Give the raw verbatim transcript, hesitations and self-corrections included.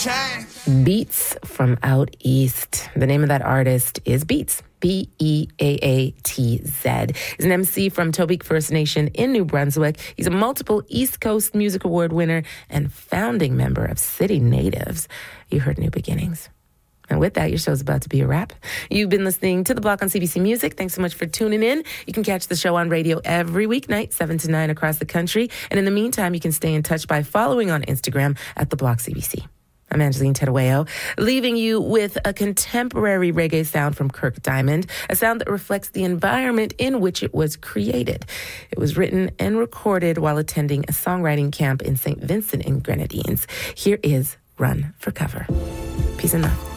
Beats from out east. The name of that artist is Beats. B E A A T Z. He's an M C from Tobique First Nation in New Brunswick. He's a multiple East Coast Music Award winner and founding member of City Natives. You heard New Beginnings. And with that, your show's about to be a wrap. You've been listening to The Block on C B C Music. Thanks so much for tuning in. You can catch the show on radio every weeknight, seven to nine across the country. And in the meantime, you can stay in touch by following on Instagram at The Block C B C. I'm Angeline Terueo, leaving you with a contemporary reggae sound from Kirk Diamond, a sound that reflects the environment in which it was created. It was written and recorded while attending a songwriting camp in Saint Vincent and Grenadines. Here is Run for Cover. Peace and love.